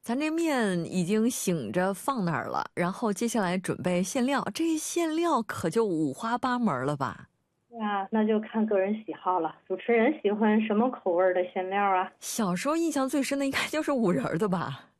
咱这面已经醒着放那儿了，然后接下来准备馅料，这馅料可就五花八门了吧？ 对啊，那就看个人喜好了。主持人喜欢什么口味的馅料啊？ 小时候印象最深的应该就是五仁儿的吧？